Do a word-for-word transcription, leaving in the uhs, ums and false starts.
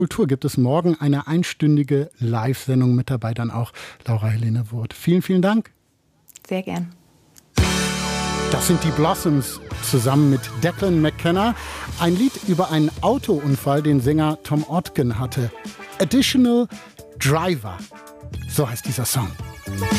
Kultur gibt es morgen eine einstündige Live-Sendung mit dabei, dann auch Laura-Helene Wurth. Vielen, vielen Dank. Sehr gern. Das sind die Blossoms zusammen mit Declan McKenna. Ein Lied über einen Autounfall, den Sänger Tom Odgen hatte. Additional Driver, so heißt dieser Song.